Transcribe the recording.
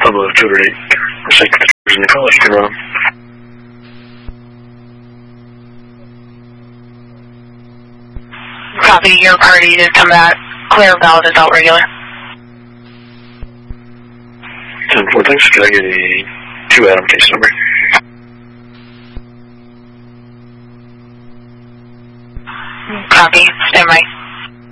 Pablo 208. Looks like there's an call you can run. Copy, your party to come back. Clear valid adult regular. 10-4, thanks. Can I get a 2 Adam case number? Copy, stand by.